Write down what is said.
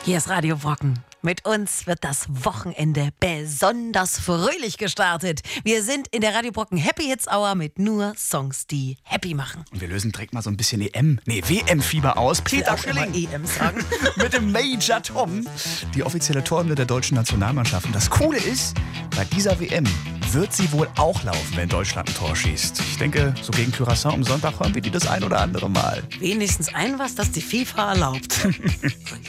Hier ist Radio Brocken. Mit uns wird das Wochenende besonders fröhlich gestartet. Wir sind in der Radio Brocken Happy Hits Hour mit nur Songs, die happy machen. Und wir lösen direkt mal so ein bisschen WM-Fieber aus. Peter Schilling EM sagen. mit dem Major Tom, die offizielle Torhymne der deutschen Nationalmannschaft. Und das Coole ist, bei dieser WM wird sie wohl auch laufen, wenn Deutschland ein Tor schießt. Ich denke, so gegen Curaçao am Sonntag hören wir die das ein oder andere Mal. Wenigstens ein was, das die FIFA erlaubt.